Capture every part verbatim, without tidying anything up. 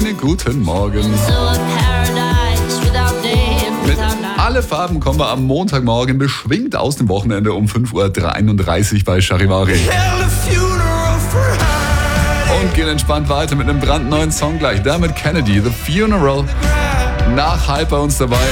schönen guten Morgen. Mit alle Farben kommen wir am Montagmorgen beschwingt aus dem Wochenende um fünf Uhr dreiunddreißig bei Charivari. Und gehen entspannt weiter mit einem brandneuen Song gleich. Damit Kennedy, The Funeral. Nach halb bei uns dabei.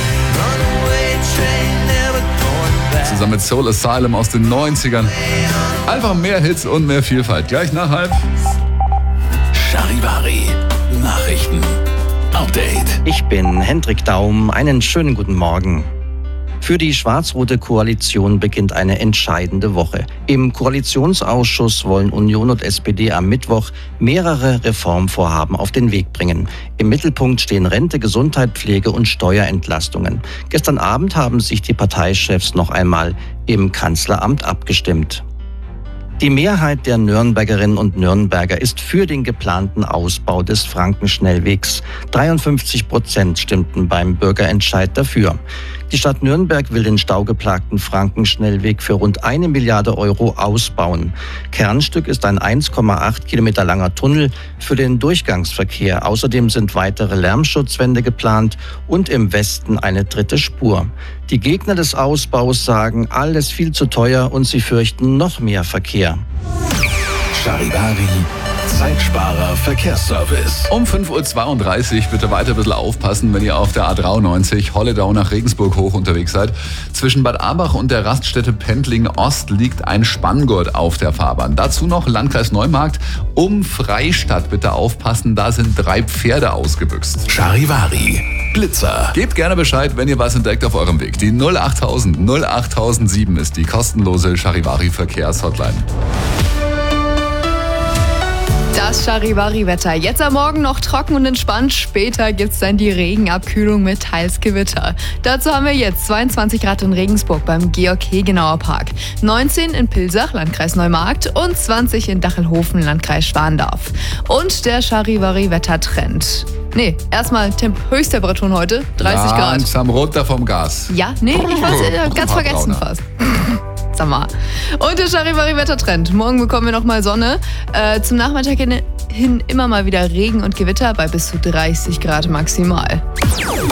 Zusammen mit Soul Asylum aus den neunzigern. Einfach mehr Hits und mehr Vielfalt. Gleich nach halb. Charivari Nachrichten. Update. Ich bin Hendrik Daum. Einen schönen guten Morgen. Für die schwarz-rote Koalition beginnt eine entscheidende Woche. Im Koalitionsausschuss wollen Union und S P D am Mittwoch mehrere Reformvorhaben auf den Weg bringen. Im Mittelpunkt stehen Rente, Gesundheit, Pflege und Steuerentlastungen. Gestern Abend haben sich die Parteichefs noch einmal im Kanzleramt abgestimmt. Die Mehrheit der Nürnbergerinnen und Nürnberger ist für den geplanten Ausbau des Frankenschnellwegs. dreiundfünfzig Prozent stimmten beim Bürgerentscheid dafür. Die Stadt Nürnberg will den staugeplagten Frankenschnellweg für rund eine Milliarde Euro ausbauen. Kernstück ist ein eins Komma acht Kilometer langer Tunnel für den Durchgangsverkehr. Außerdem sind weitere Lärmschutzwände geplant und im Westen eine dritte Spur. Die Gegner des Ausbaus sagen, alles viel zu teuer und sie fürchten noch mehr Verkehr. Charivari Zeitsparer Verkehrsservice. Um fünf Uhr zweiunddreißig bitte weiter ein bisschen aufpassen, wenn ihr auf der A dreiundneunzig Holledau nach Regensburg hoch unterwegs seid. Zwischen Bad Abach und der Raststätte Pendling Ost liegt ein Spanngurt auf der Fahrbahn. Dazu noch Landkreis Neumarkt. Um Freistadt bitte aufpassen, da sind drei Pferde ausgebüxt. Charivari Blitzer. Gebt gerne Bescheid, wenn ihr was entdeckt auf eurem Weg. Die null achttausend null achttausendsieben ist die kostenlose Charivari Verkehrshotline. Das Charivari-Wetter. Jetzt am Morgen noch trocken und entspannt. Später gibt's dann die Regenabkühlung mit teils Gewitter. Dazu haben wir jetzt zweiundzwanzig Grad in Regensburg beim Georg-Hegenauer Park, neunzehn in Pilsach, Landkreis Neumarkt und zwanzig in Dachelhofen, Landkreis Schwandorf. Und der Charivari-Wettertrend. Nee, erstmal Temp- Höchsttemperaturen heute, dreißig Grad. Langsam runter vom Gas. Ja, nee, ich hab's äh, ganz vergessen fast. Sag mal. Und der Charivari-Wettertrend. Morgen bekommen wir nochmal Sonne. Äh, zum Nachmittag hin immer mal wieder Regen und Gewitter bei bis zu dreißig Grad maximal.